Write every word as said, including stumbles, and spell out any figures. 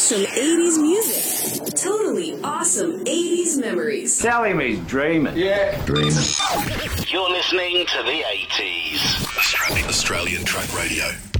awesome eighties music. Totally awesome eighties memories. Tell him he's dreaming. Yeah. Dreaming. You're listening to the eighties. Australian Track Radio.